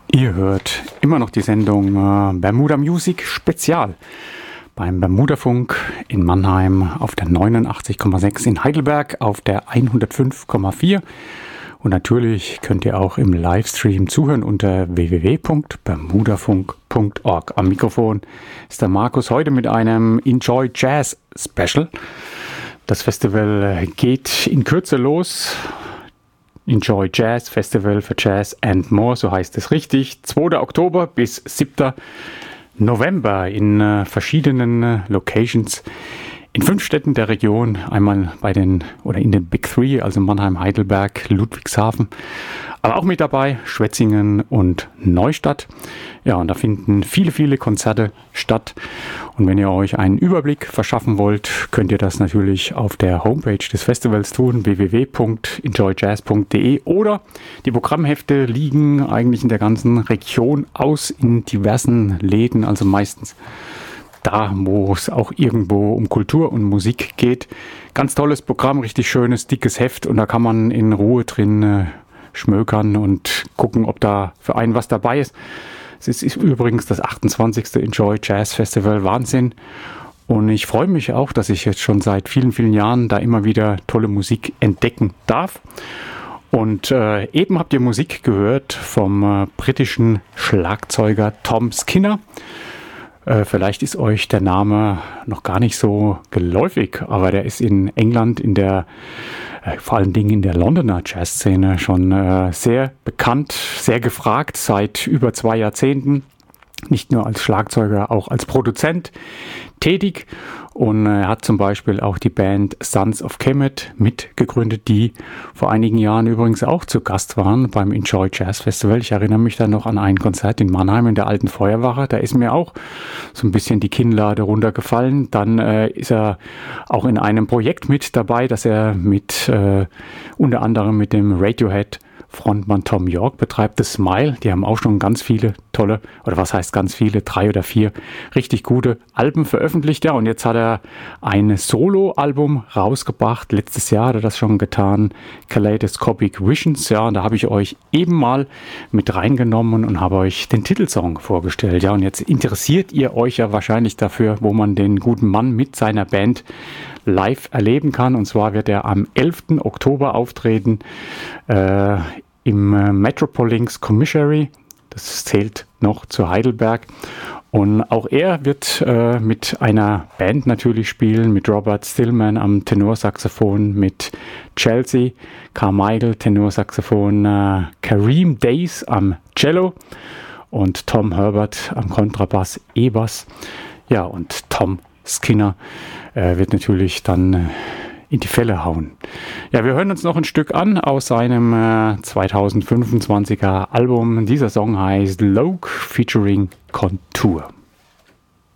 Ihr hört immer noch die Sendung Bermuda Music Spezial beim Bermudafunk in Mannheim auf der 89,6, in Heidelberg auf der 105,4 und natürlich könnt ihr auch im Livestream zuhören unter www.bermudafunk.org. Am Mikrofon ist der Markus heute mit einem Enjoy Jazz Special. Das Festival geht in Kürze los. Enjoy Jazz Festival for Jazz and More, so heißt es richtig. 2. Oktober bis 7. November in verschiedenen Locations in 5 Städten der Region. Einmal in den Big Three, also Mannheim, Heidelberg, Ludwigshafen. Aber auch mit dabei Schwetzingen und Neustadt. Ja, und da finden viele Konzerte statt. Und wenn ihr euch einen Überblick verschaffen wollt, könnt ihr das natürlich auf der Homepage des Festivals tun, www.enjoyjazz.de, oder die Programmhefte liegen eigentlich in der ganzen Region aus in diversen Läden, also meistens da, wo es auch irgendwo um Kultur und Musik geht. Ganz tolles Programm, richtig schönes, dickes Heft, und da kann man in Ruhe drin schmökern und gucken, ob da für einen was dabei ist. Es ist übrigens das 28. Enjoy Jazz Festival, Wahnsinn. Und ich freue mich auch, dass ich jetzt schon seit vielen Jahren da immer wieder tolle Musik entdecken darf. Und eben habt ihr Musik gehört vom britischen Schlagzeuger Tom Skinner. Vielleicht ist euch der Name noch gar nicht so geläufig, aber der ist in England vor allen Dingen in der Londoner Jazzszene schon sehr bekannt, sehr gefragt seit über 2 Jahrzehnten. Nicht nur als Schlagzeuger, auch als Produzent tätig. Und er hat zum Beispiel auch die Band Sons of Kemet mitgegründet, die vor einigen Jahren übrigens auch zu Gast waren beim Enjoy Jazz Festival. Ich erinnere mich dann noch an ein Konzert in Mannheim in der Alten Feuerwache. Da ist mir auch so ein bisschen die Kinnlade runtergefallen. Dann ist er auch in einem Projekt mit dabei, das er unter anderem mit dem Radiohead Frontmann Tom York betreibt, The Smile. Die haben auch schon ganz viele tolle, oder was heißt ganz viele, 3 oder 4 richtig gute Alben veröffentlicht. Ja, und jetzt hat er ein Solo-Album rausgebracht. Letztes Jahr hat er das schon getan, Kaleidoscopic Visions. Ja, und da habe ich euch eben mal mit reingenommen und habe euch den Titelsong vorgestellt. Ja, und jetzt interessiert ihr euch ja wahrscheinlich dafür, wo man den guten Mann mit seiner Band live erleben kann. Und zwar wird er am 11. Oktober auftreten im Metropolis Commissary. Das zählt noch zu Heidelberg. Und auch er wird mit einer Band natürlich spielen, mit Robert Stillman am Tenorsaxophon, mit Chelsea Carmichael Tenorsaxophon, Kareem Days am Cello und Tom Herbert am Kontrabass, E-Bass. Ja, und Tom Skinner wird natürlich dann in die Fälle hauen. Ja, wir hören uns noch ein Stück an aus seinem 2025er Album. Dieser Song heißt Loke featuring Contour.